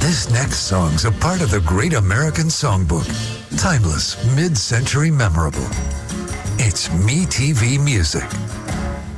This next song's a part of the Great American Songbook. Timeless, mid-century memorable. It's MeTV Music.